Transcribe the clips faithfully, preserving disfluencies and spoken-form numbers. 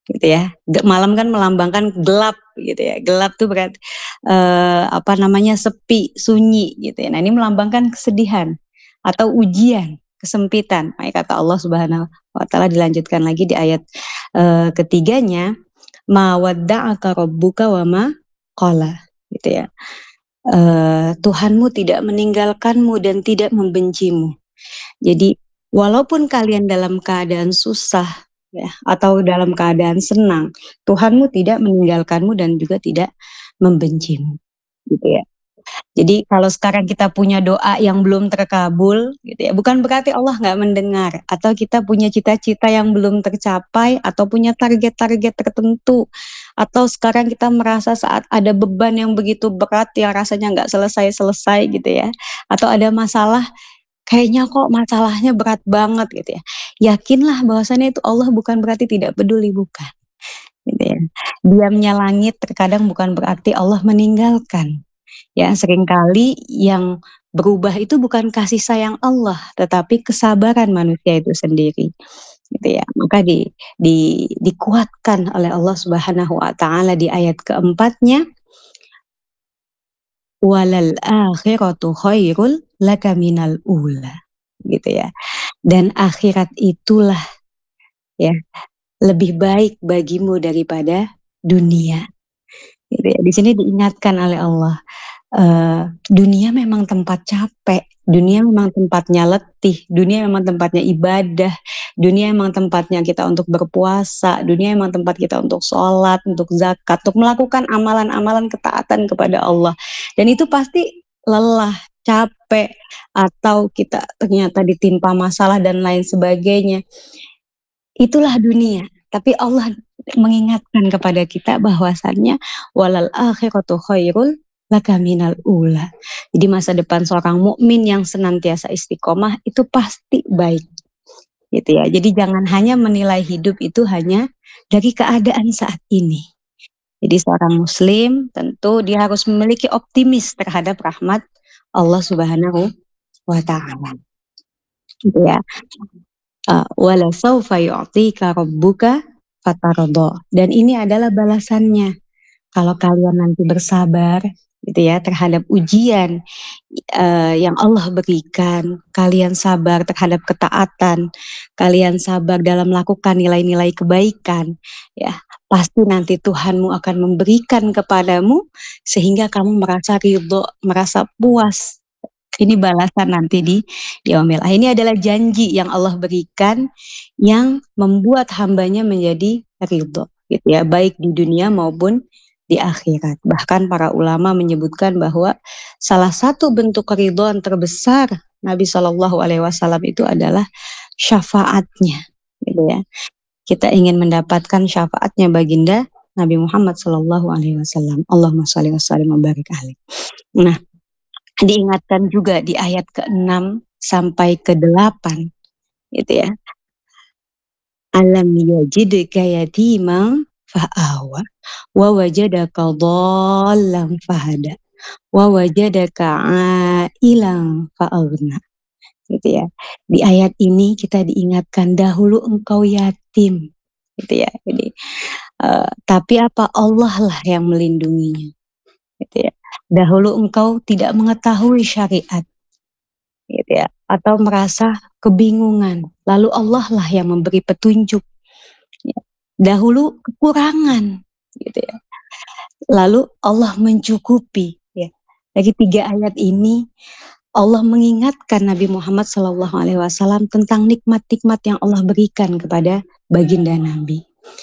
gitu ya. Ge malam kan melambangkan gelap gitu ya, gelap tuh berat eee, apa namanya, sepi, sunyi gitu ya. Nah ini melambangkan kesedihan atau ujian, kesempitan. Makanya kata Allah Subhanahu wa Ta'ala dilanjutkan lagi di ayat, eee, ketiganya, "Ma wadda'aka rabbuka wa ma qala." Gitu ya. Eee, Tuhanmu tidak meninggalkanmu dan tidak membencimu. Jadi, walaupun kalian dalam keadaan susah ya, atau dalam keadaan senang, Tuhanmu tidak meninggalkanmu dan juga tidak membencimu, gitu ya. Jadi kalau sekarang kita punya doa yang belum terkabul gitu ya, bukan berarti Allah nggak mendengar, atau kita punya cita-cita yang belum tercapai, atau punya target-target tertentu, atau sekarang kita merasa saat ada beban yang begitu berat yang rasanya nggak selesai-selesai gitu ya, atau ada masalah, kayaknya kok masalahnya berat banget gitu ya. Yakinlah bahwasanya itu Allah bukan berarti tidak peduli, bukan, gitu ya. Diamnya langit terkadang bukan berarti Allah meninggalkan. Ya, seringkali yang berubah itu bukan kasih sayang Allah, tetapi kesabaran manusia itu sendiri, gitu ya. Maka di di dikuatkan oleh Allah Subhanahu wa Ta'ala di ayat keempatnya "Walal akhiratu khairul laka minal ula." Gitu ya. Dan akhirat itulah ya, lebih baik bagimu daripada dunia. Gitu ya. Di sini diingatkan oleh Allah, eee, dunia memang tempat capek, dunia memang tempatnya letih, dunia memang tempatnya ibadah, dunia memang tempatnya kita untuk berpuasa, dunia memang tempat kita untuk sholat, untuk zakat, untuk melakukan amalan-amalan ketaatan kepada Allah. Dan itu pasti lelah, capek, atau kita ternyata ditimpa masalah dan lain sebagainya. Itulah dunia, tapi Allah mengingatkan kepada kita bahwasannya, "Walal akhiratu khairul laka minal ula." Jadi masa depan seorang mukmin yang senantiasa istiqomah itu pasti baik, gitu ya. Jadi jangan hanya menilai hidup itu hanya dari keadaan saat ini. Jadi seorang muslim tentu dia harus memiliki optimis terhadap rahmat Allah Subhanahu wa Ta'ala. Gitu ya. Eee, "Wala saufa yu'tika rabbuka fatardha." Dan ini adalah balasannya, kalau kalian nanti bersabar gitu ya terhadap ujian, eee, yang Allah berikan, kalian sabar terhadap ketaatan, kalian sabar dalam melakukan nilai-nilai kebaikan, ya, pasti nanti Tuhanmu akan memberikan kepadamu sehingga kamu merasa ridho, merasa puas. Ini balasan nanti di yaumil akhir. Ini adalah janji yang Allah berikan yang membuat hambanya menjadi ridho, gitu ya, baik di dunia maupun di akhirat. Bahkan para ulama menyebutkan bahwa salah satu bentuk keridhaan terbesar Nabi Shallallahu alaihi wasallam itu adalah syafaatnya, gitu ya. Kita ingin mendapatkan syafaatnya baginda Nabi Muhammad Shallallahu alaihi wasallam. Allahumma shalli wa sallim wa barik alaih. Nah, diingatkan juga di ayat keenam sampai kedelapan, gitu ya. "Alam yajidka yatiman fa'awa, wa wajadaka dhallan fahada, wa wajadaka 'ailan fa'aghna." Gitu ya. Di ayat ini kita diingatkan dahulu engkau yatim, gitu ya. Jadi, eee, tapi apa, Allah lah yang melindunginya, gitu ya. Dahulu engkau tidak mengetahui syariat, gitu ya, atau merasa kebingungan, lalu Allah lah yang memberi petunjuk, ya. Dahulu kekurangan, gitu ya, lalu Allah mencukupi, ya. Dari tiga ayat ini, Allah mengingatkan Nabi Muhammad Shallallahu alaihi wasallam tentang nikmat-nikmat yang Allah berikan kepada baginda Nabi.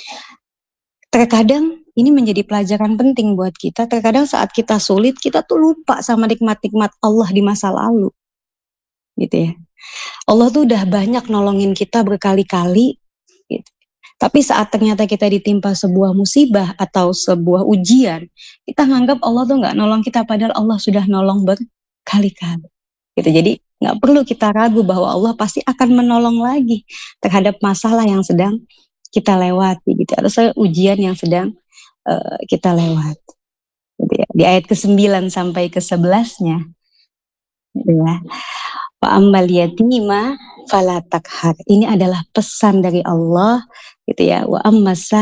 Terkadang ini menjadi pelajaran penting buat kita, terkadang saat kita sulit, kita tuh lupa sama nikmat-nikmat Allah di masa lalu. Gitu ya. Allah tuh udah banyak nolongin kita berkali-kali, gitu. Tapi saat ternyata kita ditimpa sebuah musibah atau sebuah ujian, kita nganggap Allah tuh nggak nolong kita, padahal Allah sudah nolong berkali-kali. Gitu. Jadi nggak perlu kita ragu bahwa Allah pasti akan menolong lagi terhadap masalah yang sedang kita lewati gitu, atau se ujian yang sedang, eee, kita lewati. Gitu ya. Di ayat kesembilan sampai kesebelasnya, gitu ya, "Wa ammal yatima fala taqhar." Ini adalah pesan dari Allah gitu ya, "Wa ammas